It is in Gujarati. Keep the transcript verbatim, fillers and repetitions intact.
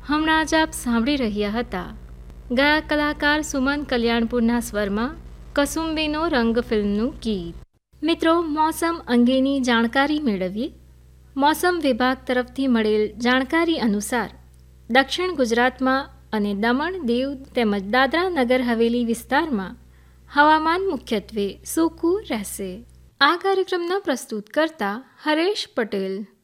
હમણાં જ આપ સાંભળી રહ્યા હતા ગયા કલાકાર સુમન કલ્યાણપુરના સ્વરમાં કસુંબીનો રંગ ફિલ્મનું ગીત. મિત્રો, મોસમ અંગેની જાણકારી મેળવીએ. મોસમ વિભાગ તરફથી મળેલ જાણકારી અનુસાર દક્ષિણ ગુજરાતમાં અને દમણ, દીવ તેમજ દાદરા નગર હવેલી વિસ્તારમાં હવામાન મુખ્યત્વે સૂકું રહેશે. આ કાર્યક્રમના પ્રસ્તુત કરતા હરેશ પટેલ.